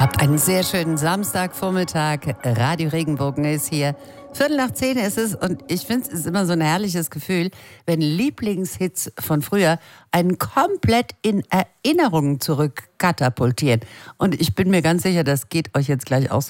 Habt einen sehr schönen Samstagvormittag. Radio Regenbogen ist hier. 9:15 ist es und ich finde, es ist immer so ein herrliches Gefühl, wenn Lieblingshits von früher einen komplett in Erinnerungen zurückkatapultieren. Und ich bin mir ganz sicher, das geht euch jetzt gleich auch so.